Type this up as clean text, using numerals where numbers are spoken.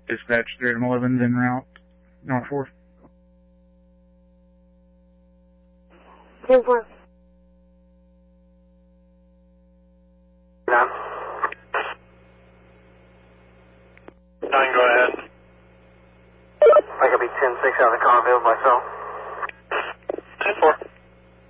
Dispatch 311's en route, North 4th. 10-4. Nine, go ahead. I could be 10-6 out of the car, available myself. 10-4.